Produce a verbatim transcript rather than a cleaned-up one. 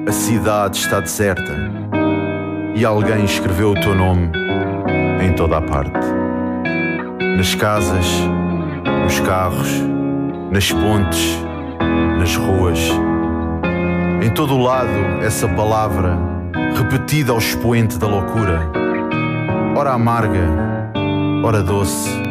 a cidade está deserta e alguém escreveu o teu nome em toda a parte. Nas casas, nos carros, nas pontes, nas ruas. Em todo o lado, essa palavra, repetida ao expoente da loucura. Ora amarga, ora doce,